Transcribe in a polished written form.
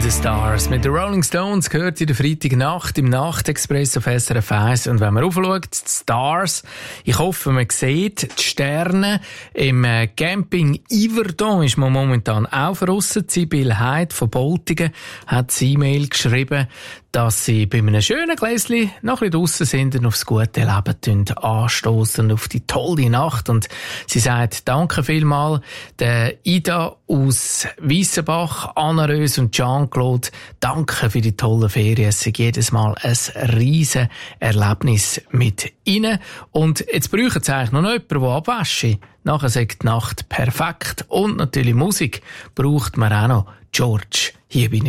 the Stars. Mit den Rolling Stones gehört in der Freitagnacht im Nachtexpress auf SRF 1. Und wenn man aufschaut, die Stars, ich hoffe, man sieht die Sterne. Im Camping Yverdon ist man momentan auch draussen. Sibyl Heid von Boltingen hat eine E-Mail geschrieben, dass sie bei einem schönen Gläschen noch ein bisschen draussen sind und aufs gute Leben anstoßen, auf die tolle Nacht. Und sie sagt, danke vielmals, der Ida aus Weissenbach, Anna Rös und Jean-Claude, danke für die tollen Ferien. Es ist jedes Mal ein riesen Erlebnis mit ihnen. Und jetzt brauchen sie eigentlich noch jemanden, der abwäscht. Nachher sagt die Nacht perfekt. Und natürlich Musik braucht man auch noch. George, hier bin ich.